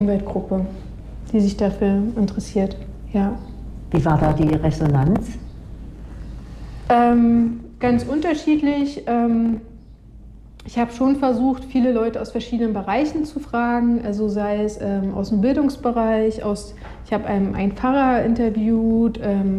Umweltgruppe, die sich dafür interessiert. Ja. Wie war da die Resonanz? Ganz unterschiedlich. Ich habe schon versucht, viele Leute aus verschiedenen Bereichen zu fragen, also sei es aus dem Bildungsbereich, ich habe einen Pfarrer interviewt,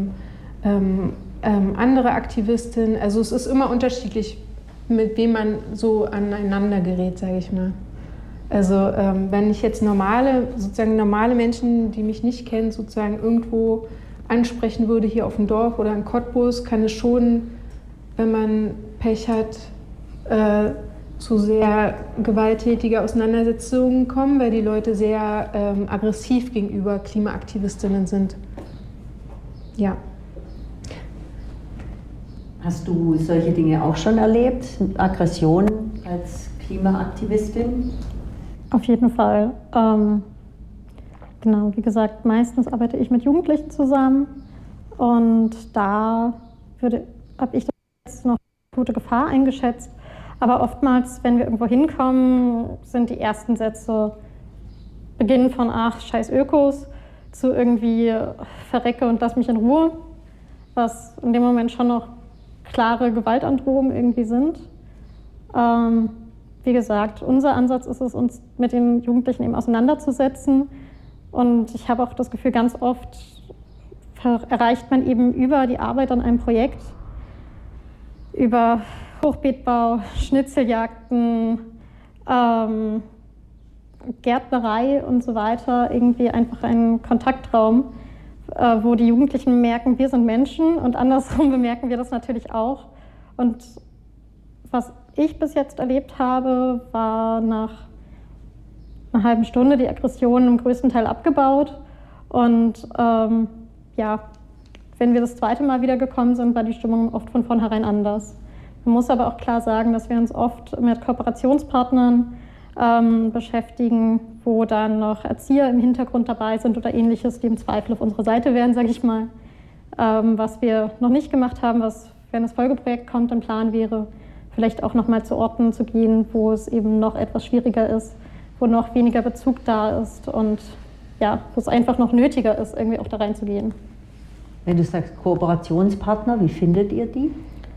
andere Aktivistinnen. Also es ist immer unterschiedlich, mit wem man so aneinander gerät, sage ich mal. Also wenn ich jetzt normale Menschen, die mich nicht kennen, sozusagen irgendwo ansprechen würde, hier auf dem Dorf oder in Cottbus, kann es schon, wenn man Pech hat, zu sehr gewalttätiger Auseinandersetzungen kommen, weil die Leute sehr aggressiv gegenüber Klimaaktivistinnen sind. Ja. Hast du solche Dinge auch schon erlebt? Aggression als Klimaaktivistin? Auf jeden Fall. Genau, wie gesagt, meistens arbeite ich mit Jugendlichen zusammen und da habe ich das jetzt noch gute Gefahr eingeschätzt. Aber oftmals, wenn wir irgendwo hinkommen, sind die ersten Sätze beginnen von ach, scheiß Ökos zu irgendwie verrecke und lass mich in Ruhe, was in dem Moment schon noch klare Gewaltandrohungen irgendwie sind. Wie gesagt, unser Ansatz ist es, uns mit den Jugendlichen eben auseinanderzusetzen. Und ich habe auch das Gefühl, ganz oft erreicht man eben über die Arbeit an einem Projekt, über Hochbeetbau, Schnitzeljagden, Gärtnerei und so weiter, irgendwie einfach einen Kontaktraum, wo die Jugendlichen merken, wir sind Menschen und andersrum bemerken wir das natürlich auch. Und was ich bis jetzt erlebt habe, war nach einer halben Stunde die Aggression im größten Teil abgebaut. Und ja, wenn wir das zweite Mal wieder gekommen sind, war die Stimmung oft von vornherein anders. Man muss aber auch klar sagen, dass wir uns oft mit Kooperationspartnern beschäftigen, wo dann noch Erzieher im Hintergrund dabei sind oder Ähnliches, die im Zweifel auf unserer Seite wären, sage ich mal. Was wir noch nicht gemacht haben, was, wenn das Folgeprojekt kommt, ein Plan wäre, vielleicht auch noch mal zu Orten zu gehen, wo es eben noch etwas schwieriger ist, wo noch weniger Bezug da ist und ja, wo es einfach noch nötiger ist, irgendwie auch da reinzugehen. Wenn du sagst Kooperationspartner, wie findet ihr die?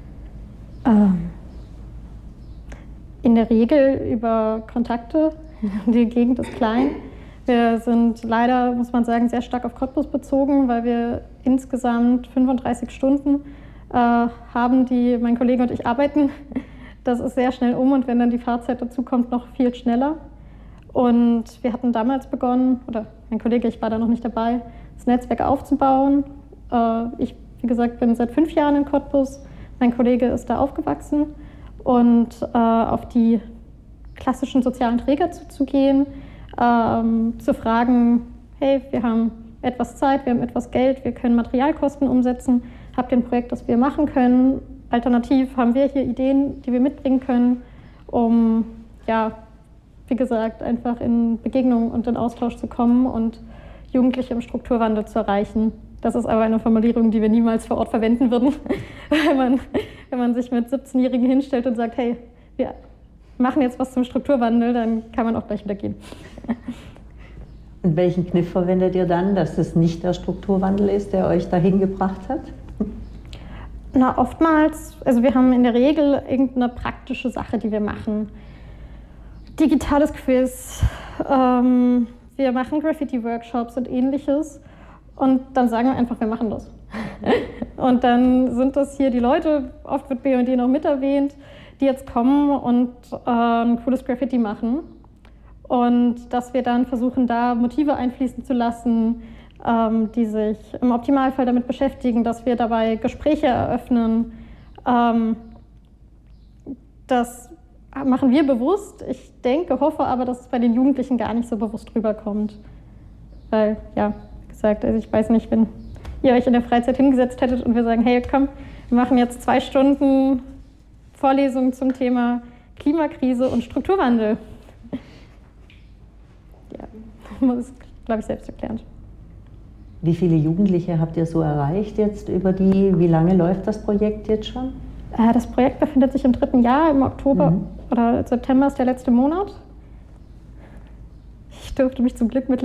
In der Regel über Kontakte. Die Gegend ist klein. Wir sind leider, muss man sagen, sehr stark auf Cottbus bezogen, weil wir insgesamt 35 Stunden haben, die mein Kollege und ich arbeiten. Das ist sehr schnell und wenn dann die Fahrzeit dazu kommt, noch viel schneller. Und wir hatten damals begonnen, oder mein Kollege, ich war da noch nicht dabei, das Netzwerk aufzubauen. Ich, wie gesagt, bin seit 5 Jahren in Cottbus. Mein Kollege ist da aufgewachsen und auf die klassischen sozialen Träger zuzugehen, zu fragen, hey, wir haben etwas Zeit, wir haben etwas Geld, wir können Materialkosten umsetzen, habt ihr ein Projekt, das wir machen können? Alternativ haben wir hier Ideen, die wir mitbringen können, um, ja, wie gesagt, einfach in Begegnung und in Austausch zu kommen und Jugendliche im Strukturwandel zu erreichen. Das ist aber eine Formulierung, die wir niemals vor Ort verwenden würden, wenn man sich mit 17-Jährigen hinstellt und sagt, hey, wir machen jetzt was zum Strukturwandel, dann kann man auch gleich wieder gehen. Und welchen Kniff verwendet ihr dann, dass es nicht der Strukturwandel ist, der euch dahin gebracht hat? Na, oftmals, also wir haben in der Regel irgendeine praktische Sache, die wir machen. Digitales Quiz, wir machen Graffiti-Workshops und Ähnliches. Und dann sagen wir einfach, wir machen das. Und dann sind das hier die Leute, oft wird BUND noch mit erwähnt, die jetzt kommen und ein cooles Graffiti machen. Und dass wir dann versuchen, da Motive einfließen zu lassen, die sich im Optimalfall damit beschäftigen, dass wir dabei Gespräche eröffnen. Das machen wir bewusst. Ich denke, hoffe aber, dass es bei den Jugendlichen gar nicht so bewusst rüberkommt. Weil, ja, wie gesagt, also ich weiß nicht, wenn ihr euch in der Freizeit hingesetzt hättet und wir sagen, hey, komm, wir machen jetzt 2 Stunden Vorlesungen zum Thema Klimakrise und Strukturwandel. Ja, das ist, glaube ich, selbsterklärend. Wie viele Jugendliche habt ihr so erreicht jetzt wie lange läuft das Projekt jetzt schon? Das Projekt befindet sich im 3. Jahr, im Oktober oder September ist der letzte Monat. Ich durfte mich zum Glück mit